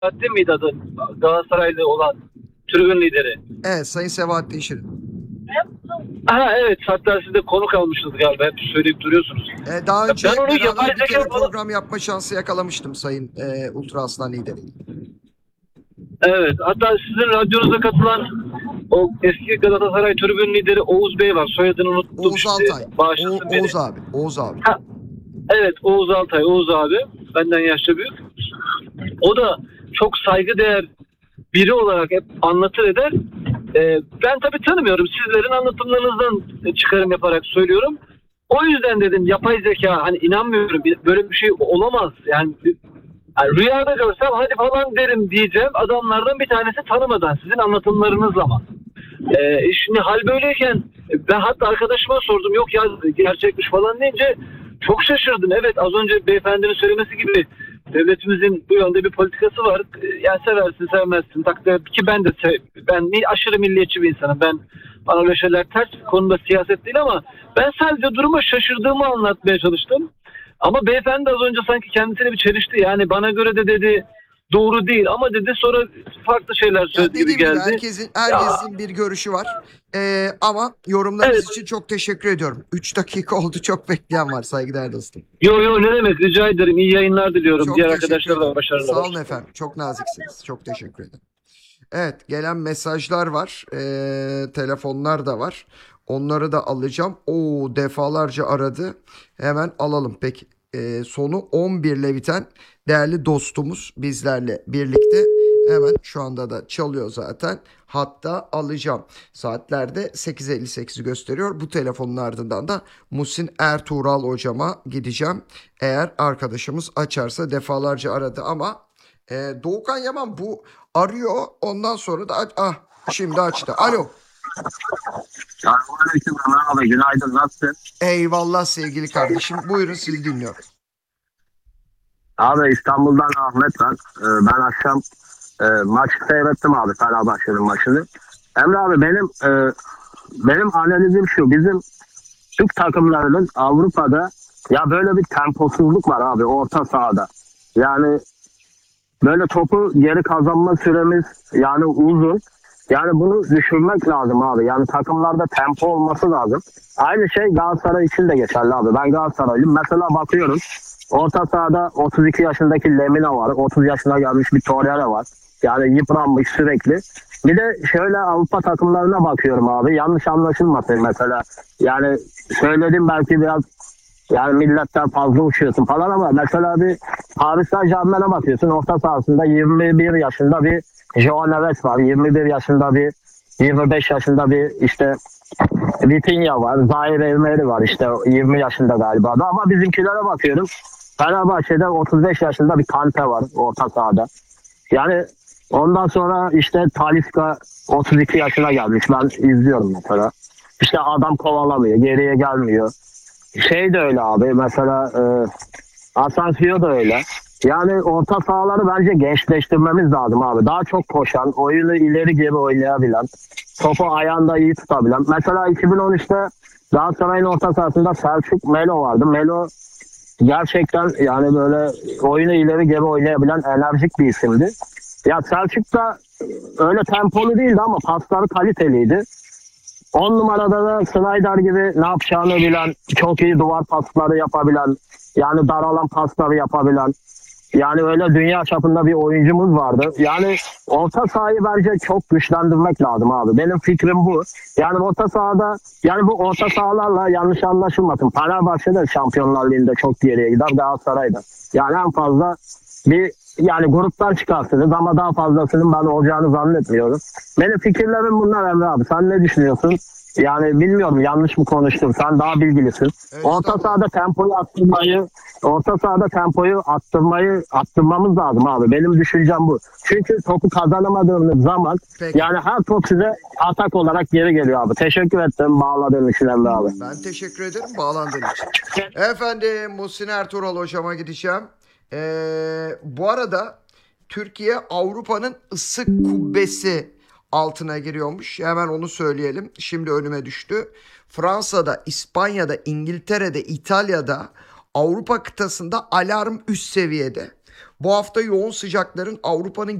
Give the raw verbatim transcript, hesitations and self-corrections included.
Sebahattin miydi adı? Galatasaraylı olan tribün lideri. Evet, Sayın Sebahattin Şirin. Ha evet, hatta siz de konuk almışsınız galiba, hep söyleyip duruyorsunuz. Ee, daha önce Ben onu yapay beraber bir kere zeka falan... program yapma şansı yakalamıştım Sayın e, Ultra Aslan lideri. Evet, hatta sizin radyonuza katılan o eski Galatasaray tribün lideri Oğuz Bey var. Soyadını unuttum Oğuz işte. Altay. Bağışlasın O, beni. Oğuz abi. Oğuz abi. Ha, evet, Oğuz Altay. Oğuz abi. Benden yaşça büyük. O da çok saygıdeğer biri olarak hep anlatır eder. Ee, ben tabii tanımıyorum. Sizlerin anlatımlarınızdan çıkarım yaparak söylüyorum. O yüzden dedim yapay zeka, hani inanmıyorum, böyle bir şey olamaz. Yani, yani rüyada görsem hadi falan derim diyeceğim. Adamlardan bir tanesi tanımadan sizin anlatımlarınızla ama. Ee, şimdi hal böyleyken ben hatta arkadaşıma sordum, yok ya gerçekmiş falan deyince çok şaşırdım. Evet, az önce beyefendinin söylemesi gibi devletimizin bu yönde bir politikası var. Yani seversin sevmezsin takdir ki ben de sev, ben aşırı milliyetçi bir insanım. Ben bana öyle şeyler ters, konuda siyaset değil ama ben sadece duruma şaşırdığımı anlatmaya çalıştım. Ama beyefendi az önce sanki kendisine bir çelişti. Yani bana göre de dedi doğru değil ama dedi sonra farklı şeyler Ya söyledi gibi dediğim gibi geldi. herkesin herkesin bir görüşü var. Ee, ama yorumlarınız Evet. için çok teşekkür ediyorum. üç dakika oldu, çok bekleyen var saygıdeğer dostum. Yo yo, ne demek, rica ederim. İyi yayınlar diliyorum. Çok Diğer teşekkür arkadaşlara da ederim. başarılar. Sağ olun efendim. Çok naziksiniz. Çok teşekkür ederim. Evet, gelen mesajlar var. Ee, telefonlar da var. Onları da alacağım. Oo, defalarca aradı. Hemen alalım. Peki ee, sonu on bir ile biten değerli dostumuz bizlerle birlikte. Hemen şu anda da çalıyor zaten. Hatta alacağım. Saatlerde sekiz elli sekizi gösteriyor. Bu telefonun ardından da Muhsin Ertuğral hocama gideceğim. Eğer arkadaşımız açarsa, defalarca aradı ama e, Doğukan Yaman bu arıyor. Ondan sonra da aç- ah şimdi açtı. Alo. Selamünaleyküm Ömer abi, günaydın, nasılsın? Eyvallah sevgili kardeşim. Buyurun, sizi dinliyorum. Abi İstanbul'dan Ahmet ben. Ee, ben akşam e, maçı seyrettim abi, Fenerbahçe'nin maçını. Emre abi benim e, benim analizim şu: bizim Türk takımlarının Avrupa'da ya böyle bir temposuzluk var abi orta sahada. Yani böyle topu geri kazanma süremiz yani uzun. Yani bunu düşünmek lazım abi. Yani takımlarda tempo olması lazım. Aynı şey Galatasaray için de geçerli abi. Ben Galatasaraylıyım. Mesela bakıyorum, orta sahada otuz iki yaşındaki Lemina var. otuz yaşına gelmiş bir Torreira var. Yani yıpranmış sürekli. Bir de şöyle Avrupa takımlarına bakıyorum abi. Yanlış anlaşılmasın mesela. Yani söyledim belki biraz, yani milletten fazla uçuyorsun falan ama mesela bir Paris Saint-Germain'e bakıyorsun. Orta sahasında yirmi bir yaşında bir Joao Neves var. yirmi bir yaşında bir, yirmi beş yaşında bir işte Vitinha var. Zaire Emery var, işte yirmi yaşında galiba da. Ama bizimkilere bakıyorum. Fenerbahçe'de otuz beş yaşında bir Kante var orta sahada. Yani ondan sonra işte Talisca otuz iki yaşına gelmiş. Ben izliyorum mesela. İşte adam kovalamıyor, geriye gelmiyor. Şey de öyle abi, mesela e, Asensio da öyle. Yani orta sahaları bence gençleştirmemiz lazım abi. Daha çok koşan, oyunu ileri geri oynayabilen, topu ayağında iyi tutabilen. Mesela iki bin on üçte Galatasaray'ın orta sahasında Selçuk Melo vardı. Melo gerçekten yani böyle oyunu ileri geri oynayabilen enerjik bir isimdi. Ya Selçuk da öyle tempolu değildi ama pasları kaliteliydi. On numarada da Snyder gibi ne yapacağını bilen, çok iyi duvar pasları yapabilen, yani dar alan pasları yapabilen, yani öyle dünya çapında bir oyuncumuz vardı. Yani orta sahayı bence çok güçlendirmek lazım abi. Benim fikrim bu. Yani orta sahada, yani bu orta sahalarla yanlış anlaşılmasın, Fenerbahçe de Şampiyonlar Ligi'nde çok geriye gider, Galatasaray'da. Yani en fazla bir, yani gruptan çıkarsınız ama daha fazlasının ben olacağını zannetmiyorum. Benim fikirlerim bunlar Emre abi. Sen ne düşünüyorsun? Yani bilmiyorum, yanlış mı konuştum? Sen daha bilgilisin. Evet, Orta tamam. sahada tempoyu arttırmayı, orta sahada tempoyu arttırmayı arttırmamız lazım abi. Benim düşüncem bu. Çünkü topu kazanamadığınız zaman Peki. yani her top size atak olarak geri geliyor abi. Teşekkür ettim bağladığın için Emre abi. Ben teşekkür ederim bağlandığın için. Efendim, Muhsin Ertuğral hocama gideceğim. Ee, bu arada Türkiye Avrupa'nın ısı kubbesi altına giriyormuş. Hemen onu söyleyelim. Şimdi önüme düştü. Fransa'da, İspanya'da, İngiltere'de, İtalya'da, Avrupa kıtasında alarm üst seviyede. Bu hafta yoğun sıcakların Avrupa'nın